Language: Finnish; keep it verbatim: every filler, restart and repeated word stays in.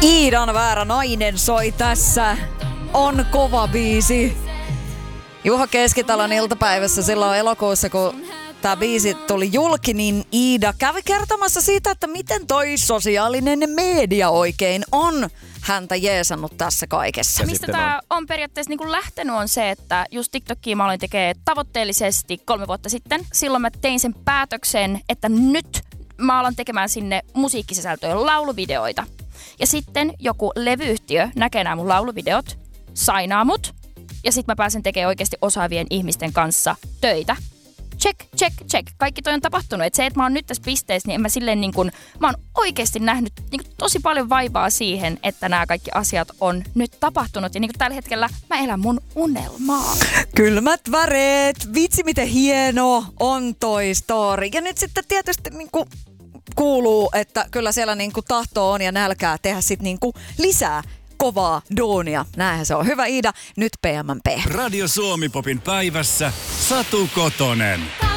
Iidan väärä nainen soi tässä. On kova biisi. Juha Keskitalon iltapäivässä silloin elokuussa, kun tämä biisi tuli julki, niin Iida kävi kertomassa siitä, että miten toi sosiaalinen media oikein on häntä jeesannut tässä kaikessa. Mistä tämä on periaatteessa niin kuin lähtenyt on se, että just TikTokia mä aloin tekemään tavoitteellisesti kolme vuotta sitten. Silloin mä tein sen päätöksen, että nyt mä alan tekemään sinne musiikkisisältöjä, lauluvideoita. Ja sitten joku levyyhtiö näkee nämä mun lauluvideot, sainaa mut, ja sitten mä pääsen tekemään oikeasti osaavien ihmisten kanssa töitä. Check, check, check. Kaikki toi on tapahtunut. Et se, että mä oon nyt tässä pisteessä, niin en mä silleen niin kuin, mä oon oikeasti nähnyt niin kuin tosi paljon vaivaa siihen, että nämä kaikki asiat on nyt tapahtunut. Ja niin kuin tällä hetkellä mä elän mun unelmaa. Kylmät väreet. Vitsi, miten hieno on toi story. Ja nyt sitten tietysti niin kuin kuuluu, että kyllä siellä niin kuin tahto on ja nälkää tehdä sit niin kuin lisää kovaa duunia. Näinhän se on. Hyvä Iida, nyt P M P. Radio Suomi Popin päivässä Satu Kotonen.